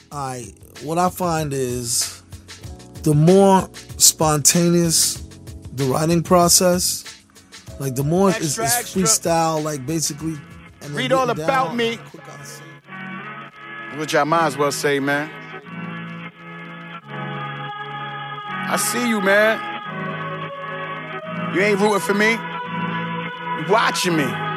what I find is the more spontaneous the writing process, like the more it's freestyle, like basically. And read all about me. Which I might as well say, man. I see you, man. You ain't rooting for me. You watching me.